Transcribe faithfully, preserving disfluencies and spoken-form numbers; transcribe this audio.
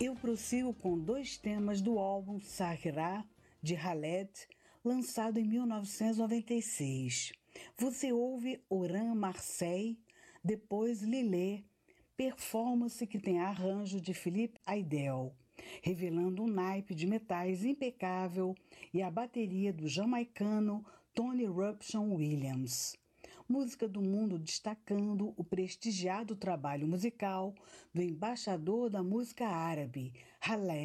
Eu prossigo com dois temas do álbum Sahara, de Khaled, lançado em mil novecentos e noventa e seis. Você ouve Oran Marseille, depois Lillet, performance que tem arranjo de Philippe Aidel, revelando um naipe de metais impecável, e a bateria do jamaicano Tony Ruption Williams. Música do mundo destacando o prestigiado trabalho musical do embaixador da música árabe, Khaled.